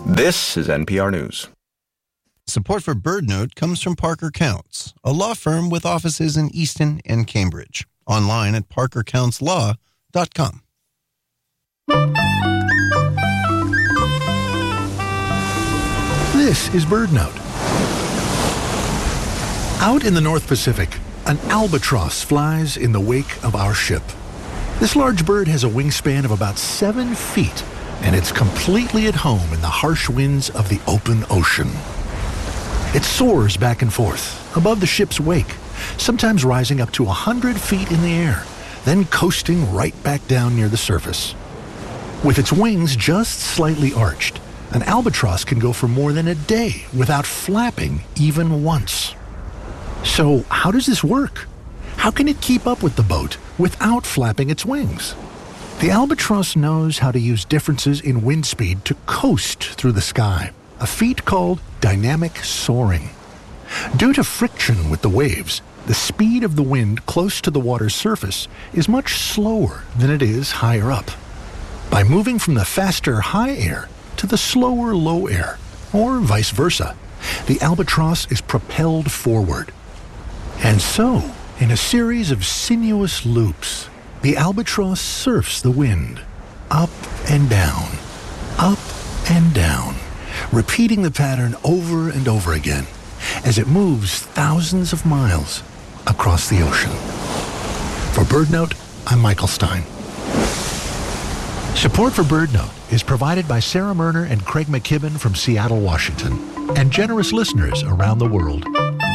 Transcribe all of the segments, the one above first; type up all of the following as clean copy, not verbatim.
This is NPR News. Support for BirdNote comes from Parker Counts, a law firm with offices in Easton and Cambridge. Online at parkercounts.law.com. This is BirdNote. Out in the North Pacific, an albatross flies in the wake of our ship. This large bird has a wingspan of about 7 feet, and it's completely at home in the harsh winds of the open ocean. It soars back and forth above the ship's wake, sometimes rising up to 100 feet in the air, then coasting right back down near the surface. With its wings just slightly arched, an albatross can go for more than a day without flapping even once. So how does this work? How can it keep up with the boat without flapping its wings? The albatross knows how to use differences in wind speed to coast through the sky, a feat called dynamic soaring. Due to friction with the waves, the speed of the wind close to the water's surface is much slower than it is higher up. By moving from the faster high air to the slower low air, or vice versa, the albatross is propelled forward. And so, in a series of sinuous loops, the albatross surfs the wind, up and down, repeating the pattern over and over again as it moves thousands of miles across the ocean. For BirdNote, I'm Michael Stein. Support for BirdNote is provided by Sarah Murner and Craig McKibben from Seattle, Washington, and generous listeners around the world.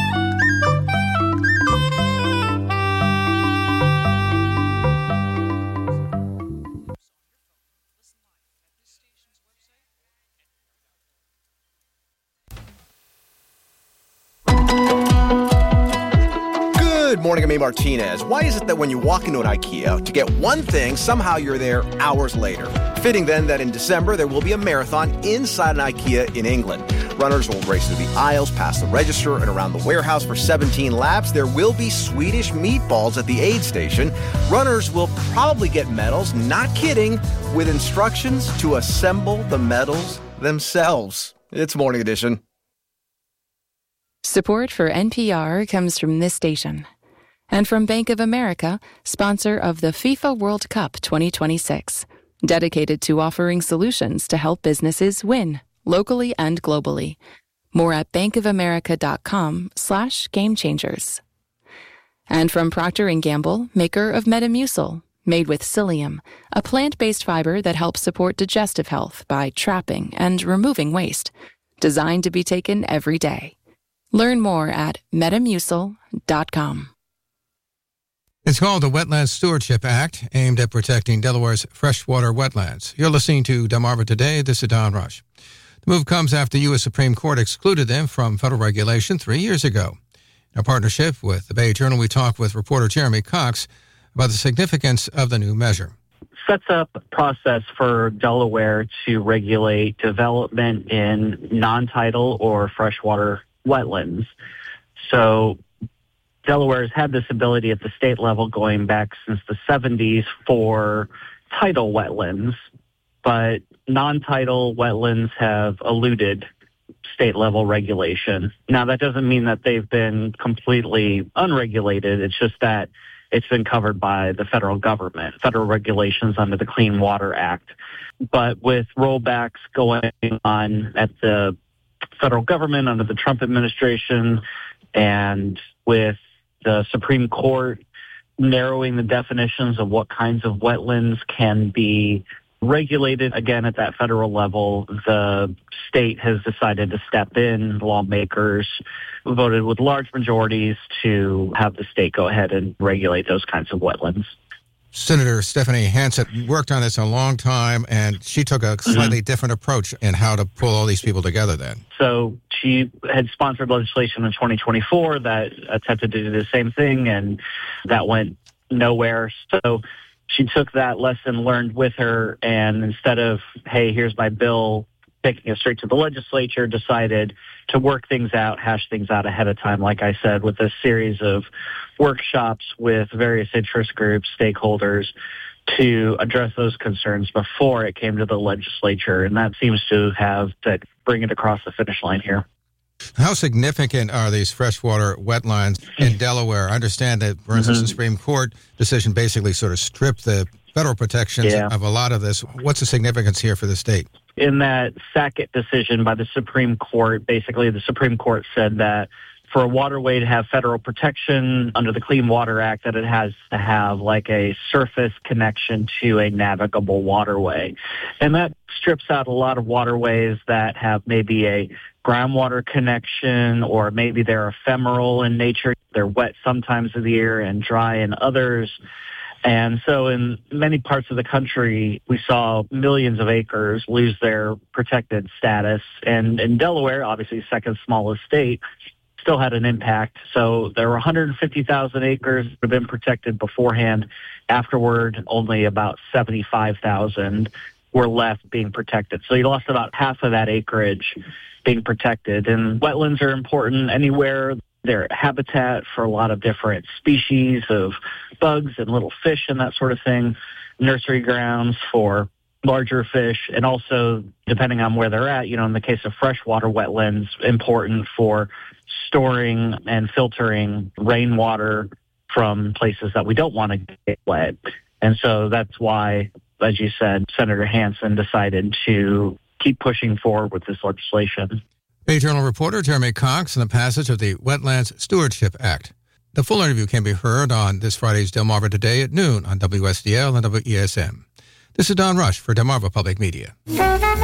Good morning, I'm A. Martinez. Why is it that when you walk into an IKEA to get one thing, somehow you're there hours later? Fitting then that in December there will be a marathon inside an IKEA in England. Runners will race through the aisles, past the register, and around the warehouse for 17 laps. There will be Swedish meatballs at the aid station. Runners will probably get medals, not kidding, with instructions to assemble the medals themselves. It's Morning Edition. Support for NPR comes from this station and from Bank of America, sponsor of the FIFA World Cup 2026, dedicated to offering solutions to help businesses win locally and globally. More at bankofamerica.com/gamechangers. And from Procter & Gamble, maker of Metamucil, made with psyllium, a plant-based fiber that helps support digestive health by trapping and removing waste, designed to be taken every day. Learn more at metamucil.com. It's called the Wetlands Stewardship Act, aimed at protecting Delaware's freshwater wetlands. You're listening to Delmarva Today. This is Don Rush. The move comes after the U.S. Supreme Court excluded them from federal regulation 3 years ago. In a partnership with the Bay Journal, we talked with reporter Jeremy Cox about the significance of the new measure. Sets up a process for Delaware to regulate development in non-tidal or freshwater wetlands. So Delaware has had this ability at the state level going back since the 70s for tidal wetlands, but non-tidal wetlands have eluded state-level regulation. Now, that doesn't mean that they've been completely unregulated. It's just that it's been covered by the federal government, federal regulations under the Clean Water Act. But with rollbacks going on at the federal government under the Trump administration, and with the Supreme Court narrowing the definitions of what kinds of wetlands can be regulated again at that federal level, the state has decided to step in. Lawmakers voted with large majorities to have the state go ahead and regulate those kinds of wetlands. Senator Stephanie Hansett worked on this a long time, and she took a slightly different approach in how to pull all these people together then. So she had sponsored legislation in 2024 that attempted to do the same thing, and that went nowhere. So she took that lesson learned with her, and instead of, hey, here's my bill, taking it straight to the legislature, decided to work things out, hash things out ahead of time, like I said, with a series of workshops with various interest groups, stakeholders, to address those concerns before it came to the legislature, and that seems to have to bring it across the finish line here. How significant are these freshwater wetlands in Delaware? I understand that, for instance, the Supreme Court decision basically sort of stripped the federal protections of a lot of this. What's the significance here for the state? In that Sackett decision by the Supreme Court, basically the Supreme Court said that for a waterway to have federal protection under the Clean Water Act, that it has to have like a surface connection to a navigable waterway. And that strips out a lot of waterways that have maybe a groundwater connection, or maybe they're ephemeral in nature. They're wet sometimes of the year and dry in others. And so in many parts of the country, we saw millions of acres lose their protected status. And in Delaware, obviously second smallest state, still had an impact. So there were 150,000 acres that have been protected beforehand. Afterward, only about 75,000 were left being protected. So you lost about half of that acreage being protected. And wetlands are important anywhere. They're habitat for a lot of different species of bugs and little fish and that sort of thing, nursery grounds for larger fish, and also, depending on where they're at, in the case of freshwater wetlands, important for storing and filtering rainwater from places that we don't want to get wet. And so that's why, as you said, Senator Hansen decided to keep pushing forward with this legislation. Bay Journal reporter Jeremy Cox on the passage of the Wetlands Stewardship Act. The full interview can be heard on this Friday's Delmarva Today at noon on WSDL and WESM. This is Don Rush for Delmarva Public Media.